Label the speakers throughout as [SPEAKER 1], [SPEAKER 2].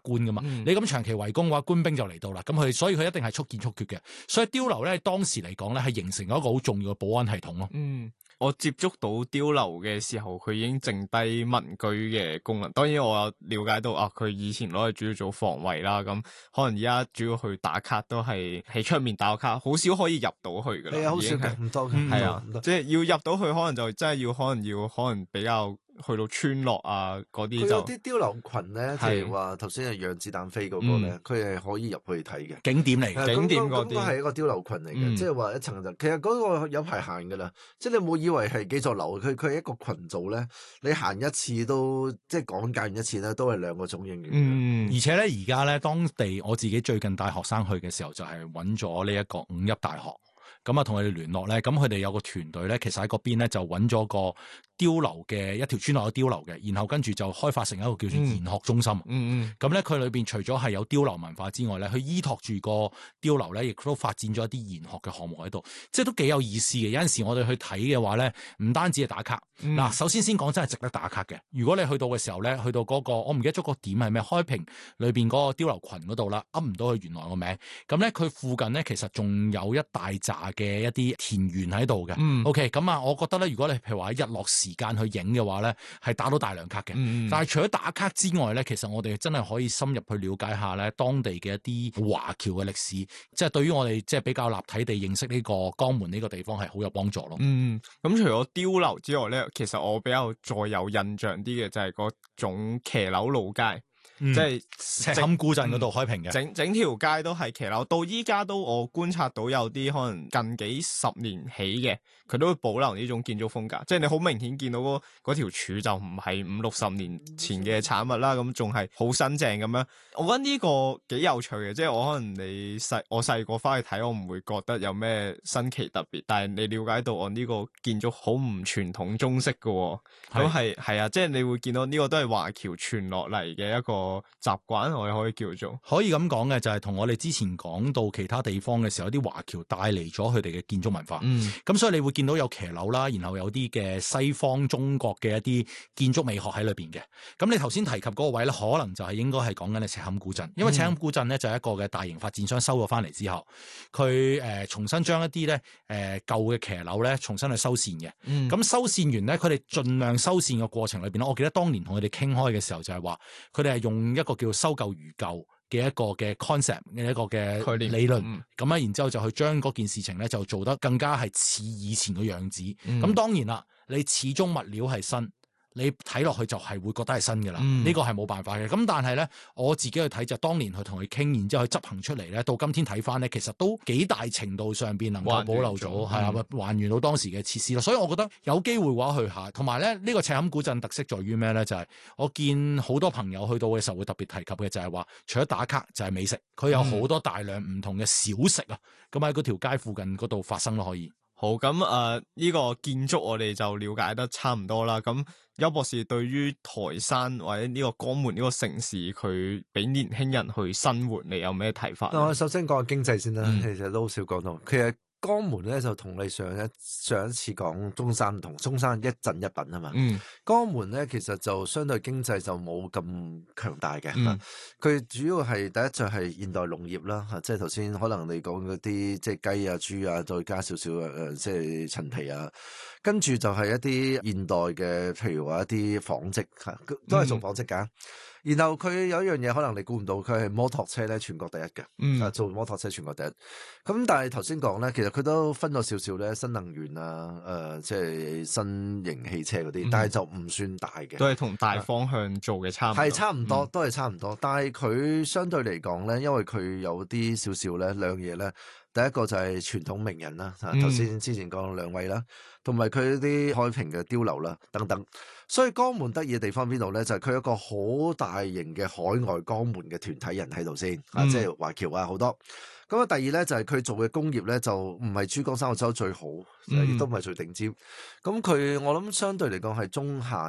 [SPEAKER 1] 官噶嘛。你咁長期圍攻嘅話，官兵就嚟到啦。咁所以佢一定係速戰速決嘅。所以碉樓咧，當時嚟講咧係形成咗一個好重要嘅保安系統咯。
[SPEAKER 2] 我接觸到碉樓嘅時候，佢已經剩低民居嘅功能。當然我有了解到佢以前攞嚟主要做防衛啦。咁可能而家主要去打卡都係喺出面打個卡，好少可以入到去噶啦。
[SPEAKER 3] 係啊，好少嘅，唔多嘅。
[SPEAKER 2] 係啊，即係要入到去，可能就真係可能比較去到村落啊嗰啲就。佢
[SPEAKER 3] 有啲碉樓群咧，譬如話頭先係讓子彈飛嗰個咧，佢係可以入去睇嘅
[SPEAKER 1] 景點嚟嘅。
[SPEAKER 2] 景點嗰啲
[SPEAKER 3] 應該係一個碉樓群嚟嘅，即係話一層就其實嗰個有排行噶啦。即係你冇以為係幾座樓，佢係一個群組咧，你行一次都即係講解完一次咧，都係2個鐘應嘅。
[SPEAKER 1] 而且咧而家咧當地我自己最近帶學生去嘅時候，就係揾咗呢一個五邑大學。咁啊，同佢哋聯絡咧，咁佢哋有個團隊咧，其實喺嗰邊咧就揾咗個碉樓嘅一條村落有碉樓嘅，然後跟住就開發成一個叫做研學中心。咁咧佢裏邊除咗係有碉樓文化之外咧，佢依託住個碉樓咧，亦都發展咗一啲研學嘅項目喺度，即係都幾有意思嘅。有陣時我哋去睇嘅話咧，唔單止係打卡。嗱，首先講真係值得打卡嘅。如果你去到嘅時候咧，去到嗰個我唔記得咗個點係咩，開平裏邊嗰個碉樓群嗰度啦，噏唔到佢原來個名。咁咧佢附近咧其實仲有一大扎嘅一啲田園喺度嘅。OK， 咁啊，我覺得咧，如果你譬如話喺日落時間去影嘅話咧，係打到大量卡嘅。但係除咗打卡之外咧，其實我哋真係可以深入去了解下咧當地嘅一啲華僑嘅歷史，即係對於我哋即係比較立體地認識呢個江門呢個地方係好有幫助咯。
[SPEAKER 2] 咁除咗碉樓之外咧，其實我比較再有印象啲嘅就係嗰種騎樓路街。即係
[SPEAKER 1] 赤坎古鎮嗰度開平嘅，
[SPEAKER 2] 整條街都係騎樓，到依家都我觀察到有啲可能近幾十年起嘅，佢都會保留呢種建築風格。即係你好明顯見到嗰條柱就唔係50-60年前嘅產物啦，咁仲係好新淨咁樣。我覺得呢個幾有趣嘅，即係我可能我細個翻去睇，我唔會覺得有咩新奇特別，但係你了解到我呢個建築好唔傳統中式嘅，咁係啊，即係你會見到呢個都係華僑傳落嚟嘅一個習慣，我哋可以叫做
[SPEAKER 1] 可以咁講嘅，就係同我哋之前講到其他地方嘅時候，啲華僑帶嚟咗佢哋嘅建築文化。咁所以你會見到有騎樓啦，然後有啲嘅西方中國嘅一啲建築美學喺裏邊嘅。咁你頭先提及嗰個位咧，可能就係應該係講緊嘅赤坎古鎮，因為赤坎古鎮咧就係一個嘅大型發展商收咗翻嚟之後，佢重新將一啲咧舊嘅騎樓咧重新去修繕嘅。咁修繕完咧，佢哋盡量修繕嘅過程裏邊咧，我記得當年同佢哋傾開嘅時候就係話，佢哋係用一個叫修舊如舊嘅一個嘅 concept 嘅一個嘅理論，咁然之後就去將嗰件事情咧就做得更加係似以前嘅樣子。咁當然啦，你始終物料係新，你睇落去就係會覺得係新嘅啦。呢個係冇辦法嘅。咁但係咧，我自己去睇就當年去同佢傾，然之後去執行出嚟咧，到今天睇翻咧，其實都幾大程度上邊能夠保留咗，係啊，還原到當時嘅設施咯。所以我覺得有機會嘅話去下，同埋咧呢個赤坎古鎮特色在於咩咧？就係我見好多朋友去到嘅時候會特別提及嘅就係話，除咗打卡就係美食，佢有好多大量唔同嘅小食啊，咁喺嗰條街附近嗰度發生咯，可以。
[SPEAKER 2] 好，咁呢個建築我哋就了解得差唔多啦。咁邱博士對於台山或者呢個江門呢個城市，佢俾年輕人去生活，你有咩睇法？
[SPEAKER 3] 我首先講下經濟先啦，其實都好少講到。其實江門咧就同你上一次講中山唔同，中山一鎮一品啊嘛。江門咧其實就相對經濟就冇咁強大嘅。佢主要係第一就係現代農業啦，即係頭先可能你講嗰啲即係雞啊、豬啊，再加少少即係陳皮啊，跟住就係一啲現代嘅，譬如話一啲紡織都係做紡織㗎。然後佢有一樣嘢可能你估唔到，佢係摩托車咧全國第一嘅，做摩托車全國第一。咁但係頭先講咧，其實佢都分咗少少咧新能源啊，即係新型汽車嗰啲，但係就唔算大嘅，
[SPEAKER 2] 都係同大方向做嘅差唔多，
[SPEAKER 3] 係差唔多，都係差唔多。但係佢相對嚟講咧，因為佢有啲少少咧兩樣嘢咧。第一個就係傳統名人啦，頭先之前講兩位啦，同埋佢啲開平嘅碉樓啦等等，所以江門得意嘅地方邊度咧？就係佢有一個好大型嘅海外江門嘅團體人喺度先，即係華僑啊好多。咁啊，第二咧就係佢做嘅工業咧就唔係珠江三角洲最好，亦都唔係最頂尖。咁佢我諗相對嚟講係中下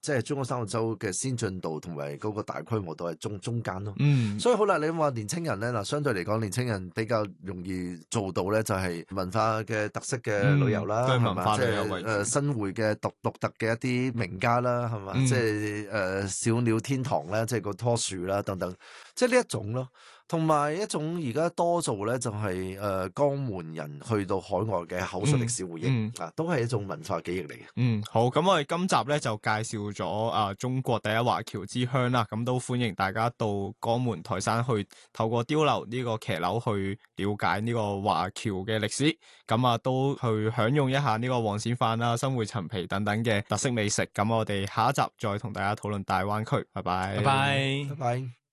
[SPEAKER 3] 即係珠江三角洲嘅先進度同埋嗰個大規模度係中間咯。
[SPEAKER 2] 嗯，
[SPEAKER 3] 所以好啦，你話年青人咧嗱，相對嚟講，年青人比較容易做到咧，就係文化嘅特色嘅旅遊啦，
[SPEAKER 2] 對
[SPEAKER 3] 係嘛？即
[SPEAKER 2] 文化旅遊為主
[SPEAKER 3] 係新會嘅獨特嘅一啲名家啦，係嘛？即係小鳥天堂啦，即係個棵樹啦等等，即係呢一種咯。同埋一種而家多做咧，就係江門人去到海外嘅口述歷史回憶啊，都係一種文化記憶嚟嘅。
[SPEAKER 2] 好，咁我哋今集咧就介紹咗中國第一華僑之鄉啦，咁都歡迎大家到江門台山去透過碉樓呢個騎樓去了解呢個華僑嘅歷史，咁都去享用一下呢個黃鱔飯啦、新會陳皮等等嘅特色美食。咁我哋下一集再同大家討論大灣區。拜拜，
[SPEAKER 1] 拜拜，
[SPEAKER 3] 拜拜。